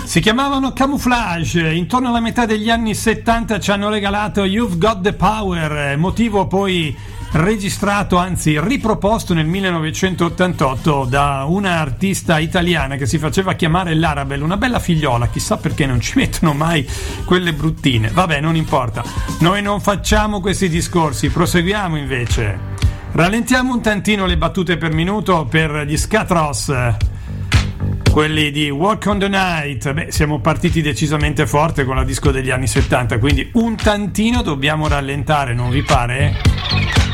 Si chiamavano Camouflage, intorno alla metà degli anni 70 ci hanno regalato You've Got the Power, motivo poi registrato, anzi riproposto nel 1988 da una artista italiana che si faceva chiamare l'Arabelle, una bella figliola, chissà perché non ci mettono mai quelle bruttine, vabbè, non importa, noi non facciamo questi discorsi, proseguiamo invece, rallentiamo un tantino le battute per minuto per gli Scatros, quelli di Walk on the Night. Beh, siamo partiti decisamente forte con la disco degli anni 70, quindi un tantino dobbiamo rallentare, non vi pare?